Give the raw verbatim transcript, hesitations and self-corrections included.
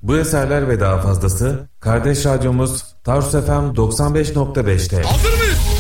Bu eserler ve daha fazlası kardeş radyomuz Tarsus F M doksan beş nokta beş'te. Hazır mıyız?